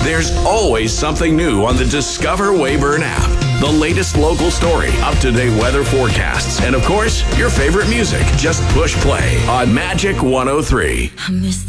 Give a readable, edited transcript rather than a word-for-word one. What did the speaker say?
There's always something new on the Discover Weyburn app. The latest local story, up-to-date weather forecasts, and of course, your favorite music. Just push play on Magic 103. I miss